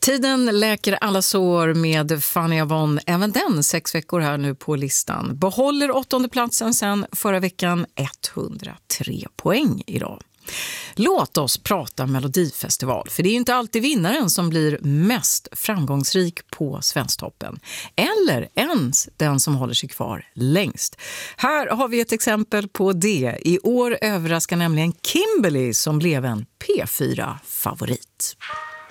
Tiden läker alla sår med Fanny Avon. Även den 6 veckor här nu på listan. Behåller 8:e platsen sen förra veckan, 103 poäng idag. Låt oss prata Melodifestival, för det är ju inte alltid vinnaren som blir mest framgångsrik på Svensktoppen. Eller ens den som håller sig kvar längst. Här har vi ett exempel på det. I år överraskar nämligen Kimberly som blev en P4-favorit.